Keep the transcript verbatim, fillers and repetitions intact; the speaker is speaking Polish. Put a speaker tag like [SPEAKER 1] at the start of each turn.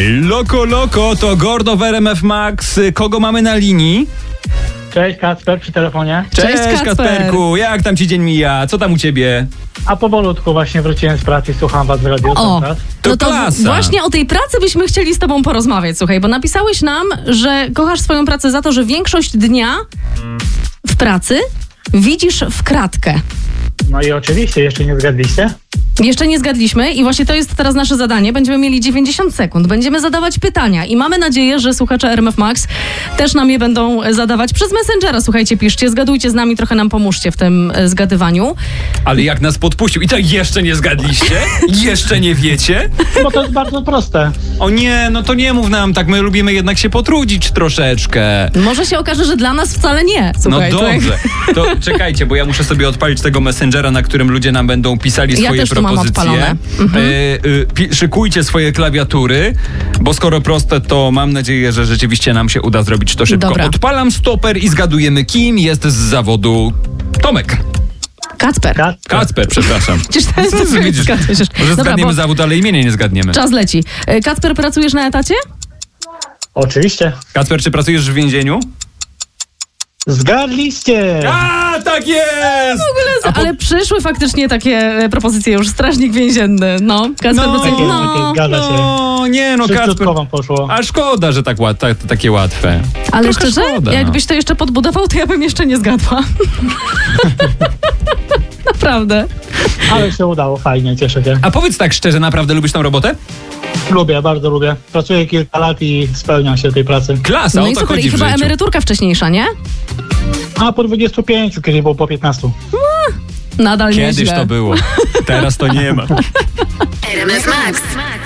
[SPEAKER 1] Loko, loko, to Gordo w R M F Max. Kogo mamy na linii?
[SPEAKER 2] Cześć, Kacper przy telefonie.
[SPEAKER 1] Cześć,
[SPEAKER 3] Cześć, Kacper.
[SPEAKER 1] Kacperku, jak tam ci dzień mija? Co tam u ciebie?
[SPEAKER 2] A powolutku właśnie wróciłem z pracy i słucham was w radiu.
[SPEAKER 3] O,
[SPEAKER 2] cały czas.
[SPEAKER 1] To
[SPEAKER 3] no to
[SPEAKER 1] klasa.
[SPEAKER 3] właśnie o tej pracy byśmy chcieli z tobą porozmawiać, słuchaj, bo napisałeś nam, że kochasz swoją pracę za to, że większość dnia w pracy widzisz w kratkę.
[SPEAKER 2] No i oczywiście, jeszcze nie zgadliście?
[SPEAKER 3] Jeszcze nie zgadliśmy i właśnie to jest teraz nasze zadanie. Będziemy mieli dziewięćdziesiąt sekund. Będziemy zadawać pytania i mamy nadzieję, że słuchacze R M F Max też nam je będą zadawać przez Messengera. Słuchajcie, piszcie, zgadujcie z nami, trochę nam pomóżcie w tym e, zgadywaniu.
[SPEAKER 1] Ale jak nas podpuścił i tak jeszcze nie zgadliście? Jeszcze nie wiecie?
[SPEAKER 2] Bo to jest bardzo proste.
[SPEAKER 1] O nie, no to nie mów nam tak, my lubimy jednak się potrudzić troszeczkę.
[SPEAKER 3] Może się okaże, że dla nas wcale nie.
[SPEAKER 1] No
[SPEAKER 3] Słuchaj, to jak-
[SPEAKER 1] dobrze, to czekajcie, bo ja muszę sobie odpalić tego Messengera, na którym ludzie nam będą pisali
[SPEAKER 3] Ja
[SPEAKER 1] swoje
[SPEAKER 3] też tu mam
[SPEAKER 1] propozycje.
[SPEAKER 3] odpalone. Mhm.
[SPEAKER 1] E, y, pi- szykujcie swoje klawiatury, bo skoro proste, to mam nadzieję, że rzeczywiście nam się uda zrobić to szybko.
[SPEAKER 3] Dobra.
[SPEAKER 1] Odpalam stoper i zgadujemy, kim jest z zawodu Tomek.
[SPEAKER 3] Kacper.
[SPEAKER 2] Kacper.
[SPEAKER 1] Kacper, przepraszam.
[SPEAKER 3] Przecież to jest
[SPEAKER 1] Co widzisz?
[SPEAKER 3] zgadujesz.
[SPEAKER 1] Może
[SPEAKER 3] Dobra,
[SPEAKER 1] zgadniemy
[SPEAKER 3] bo
[SPEAKER 1] zawód, ale imienia nie zgadniemy.
[SPEAKER 3] czas leci. E, Kacper, pracujesz na etacie?
[SPEAKER 2] Oczywiście.
[SPEAKER 1] Kacper, czy pracujesz w więzieniu?
[SPEAKER 2] Zgadliście!
[SPEAKER 1] A, tak jest! A po-
[SPEAKER 3] Ale przyszły faktycznie takie e, propozycje już. Strażnik więzienny. No, Kacper
[SPEAKER 1] No.
[SPEAKER 3] pracuje.
[SPEAKER 2] Takie,
[SPEAKER 3] No,
[SPEAKER 2] takie, zgadza się.
[SPEAKER 1] No, nie no, Kacper.
[SPEAKER 2] Szybciutko wam poszło.
[SPEAKER 1] A szkoda, że tak łat, tak, takie łatwe.
[SPEAKER 3] ale
[SPEAKER 1] Trochę
[SPEAKER 3] szczerze,
[SPEAKER 1] szkoda, no.
[SPEAKER 3] jakbyś to jeszcze podbudował, to ja bym jeszcze nie zgadła. Naprawdę.
[SPEAKER 2] Ale się udało, fajnie, cieszę się.
[SPEAKER 1] A powiedz tak szczerze, naprawdę lubisz tą robotę?
[SPEAKER 2] Lubię, bardzo lubię. Pracuję kilka lat i spełniam się tej pracy.
[SPEAKER 1] Klasa,
[SPEAKER 3] No
[SPEAKER 1] o
[SPEAKER 3] i
[SPEAKER 1] to
[SPEAKER 3] super,
[SPEAKER 1] chodzi
[SPEAKER 3] i
[SPEAKER 1] w
[SPEAKER 3] chyba
[SPEAKER 1] życiu.
[SPEAKER 3] emeryturka wcześniejsza, nie?
[SPEAKER 2] A po dwudziestu pięciu, kiedyś było po piętnastu.
[SPEAKER 3] Nadal
[SPEAKER 1] Kiedyś
[SPEAKER 3] nieźle.
[SPEAKER 1] to było, teraz to nie ma.
[SPEAKER 4] R M F Max.